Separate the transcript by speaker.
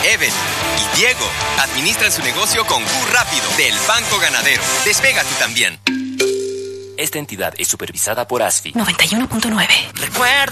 Speaker 1: Evelyn y Diego administran su negocio con Q Rápido del Banco Ganadero. Despega tú también.
Speaker 2: Esta entidad es supervisada por ASFI.
Speaker 3: 91.9.
Speaker 2: Recuerda